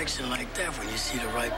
direction like that when you see the right